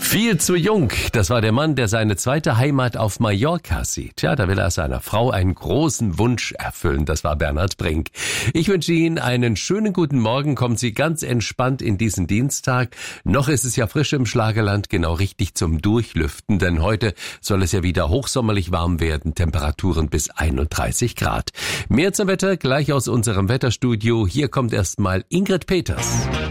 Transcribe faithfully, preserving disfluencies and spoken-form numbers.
Viel zu jung, das war der Mann, der seine zweite Heimat auf Mallorca sieht. Ja, da will er seiner Frau einen großen Wunsch erfüllen. Das war Bernhard Brink. Ich wünsche Ihnen einen schönen guten Morgen. Kommen Sie ganz entspannt in diesen Dienstag. Noch ist es ja frisch im Schlagerland, genau richtig zum Durchlüften, denn heute soll es ja wieder hochsommerlich warm werden. Temperaturen bis einunddreißig Grad. Mehr zum Wetter gleich aus unserem Wetterstudio. Hier kommt erstmal Ingrid Peters.